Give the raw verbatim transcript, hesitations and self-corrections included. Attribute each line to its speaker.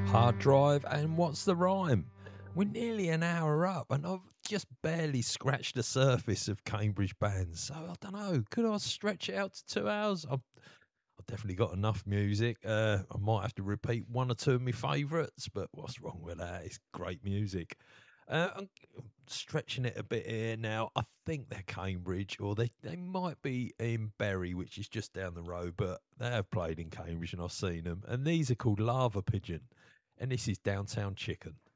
Speaker 1: Hard drive, and what's the rhyme? We're nearly an hour up, and I've just barely scratched the surface of Cambridge bands. So I don't know. Could I stretch it out to two hours? I've, I've definitely got enough music. Uh, I might have to repeat one or two of my favourites, but what's wrong with that? It's great music. Uh, I'm stretching it a bit here now. I think they're Cambridge, or they, they might be in Bury, which is just down the road, but they have played in Cambridge and I've seen them. And these are called Lava Pigeon, and this is Downtown Chicken.